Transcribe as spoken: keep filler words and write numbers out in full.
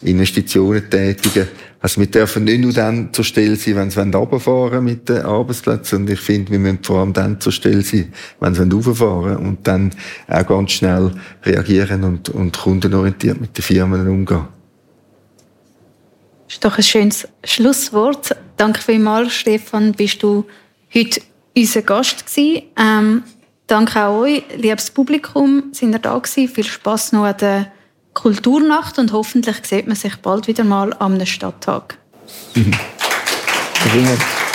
Investitionen tätigen. Also wir dürfen nicht nur dann zur Stelle sein, wenn sie runterfahren mit den Arbeitsplätzen. Und ich finde, wir müssen vor allem dann zur Stelle sein, wenn sie rauffahren wollen. Und dann auch ganz schnell reagieren und, und kundenorientiert mit den Firmen umgehen. Das ist doch ein schönes Schlusswort. Danke vielmals, Stefan, bist du heute unser Gast gewesen. Ähm, danke auch euch, liebes Publikum, sind ihr da gewesen. Viel Spass noch an der Kulturnacht und hoffentlich sieht man sich bald wieder mal am Stadttag. Mhm.